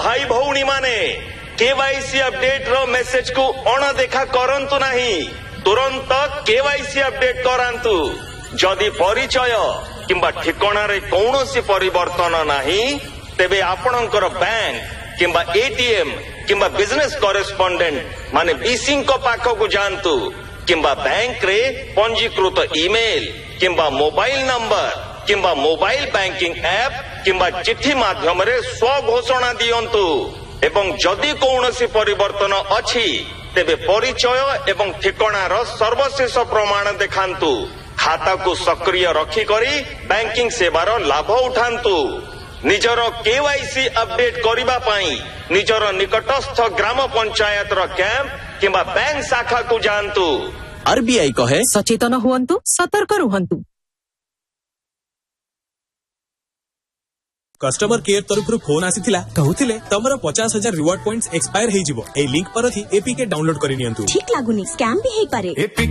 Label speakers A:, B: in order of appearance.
A: भाई भौणी माने KYC update रो message को अणदेखा करंतु नाही तुरंत केवाईसी अपडेट करांतु जदि परिचय किंबा ठिकाना रे कौनसी परिवर्तन नाही तेबे आपणकर बैंक किंबा एटीएम किंबा बिजनेस करेस्पोंडेंट माने बीसी को पाख को जानतु किंबा बैंक रे पंजीकृत ईमेल किंबा मोबाइल नंबर किंबा मोबाइल बैंकिंग ऐप किंबा चिट्ठी माध्यम रे स्व घोषणा दियंतु एवं जदि कौनसी परिवर्तन अछि तेबे परिचय एवं ठिकानार सर्वशेष प्रमाण देखांतु खाता को सक्रिय रखी करी बैंकिंग सेवार लाभ उठांतु निजर केवाईसी अपडेट करिबा पई निजर निकटस्थ ग्राम पंचायत रो कैंप किंबा बैंक शाखा को जानतु।
B: आरबीआई कहे
C: सचेतन हुअन्तु सतर्क रुहन्तु।
D: कस्टमर केयर तरफ फोन आसीथिला कहउथिले तमरा 50,000 रिवार्ड पॉइंट्स एक्सपायर हे जिवो ए लिंक पर थी एपीके डाउनलोड करि नियंतु।
C: ठीक लागुनी स्कैम भी हे पारे।